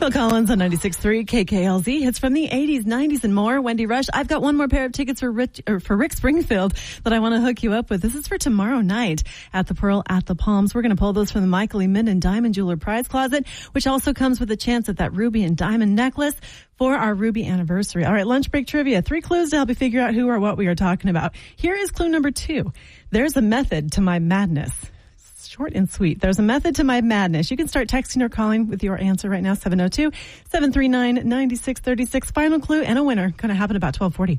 Phil Collins on 96.3 KKLZ. Hits from the 80s, 90s, and more. Wendy Rush. I've got one more pair of tickets for Rick Springfield that I want to hook you up with. This is for tomorrow night at the Pearl at the Palms. We're going to pull those from the Michael E. Minden Diamond Jeweler Prize Closet, which also comes with a chance at that ruby and diamond necklace for our ruby anniversary. All right, lunch break trivia. 3 clues to help you figure out who or what we are talking about. Here is clue number 2. There's a method to my madness. Short and sweet. There's a method to my madness. You can start texting or calling with your answer right now. 702-739-9636. Final clue and a winner. Going to happen about 12:40.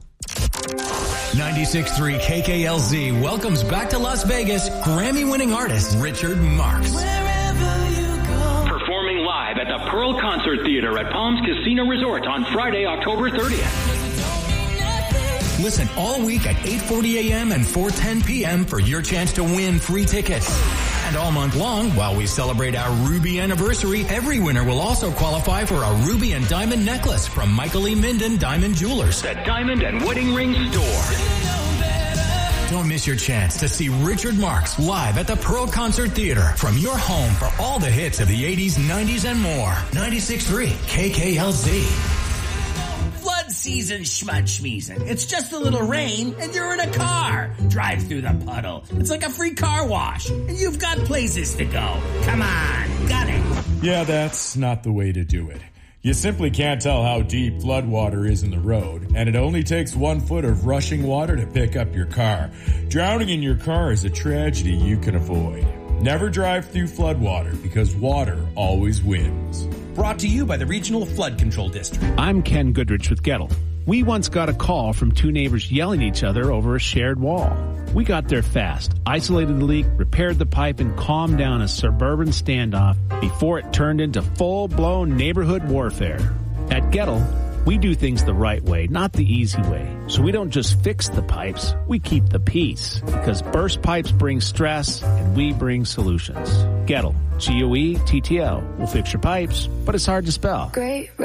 96.3 KKLZ welcomes back to Las Vegas Grammy-winning artist Richard Marx. Performing live at the Pearl Concert Theater at Palms Casino Resort on Friday, October 30th. Listen all week at 8:40 a.m. and 4:10 p.m. for your chance to win free tickets. And all month long, while we celebrate our Ruby anniversary, every winner will also qualify for a ruby and diamond necklace from Michael E. Minden Diamond Jewelers, The Diamond and Wedding Ring Store. Don't miss your chance to see Richard Marx live at the Pearl Concert Theater from your home for all the hits of the 80s, 90s, and more. 96.3 KKLZ. Flood season schmud-schmeezin'. It's just a little rain and you're in a car. Drive through the puddle. It's like a free car wash and you've got places to go. Come on, got it. Yeah, that's not the way to do it. You simply can't tell how deep floodwater is in the road, and it only takes 1 foot of rushing water to pick up your car. Drowning in your car is a tragedy you can avoid. Never drive through floodwater because water always wins. Brought to you by the Regional Flood Control District. I'm Ken Goodrich with Gettle. We once got a call from 2 neighbors yelling at each other over a shared wall. We got there fast, isolated the leak, repaired the pipe, and calmed down a suburban standoff before it turned into full-blown neighborhood warfare. At Gettle, we do things the right way, not the easy way. So we don't just fix the pipes, we keep the peace. Because burst pipes bring stress, and we bring solutions. Gettle, Goettl, will fix your pipes, but it's hard to spell. Great.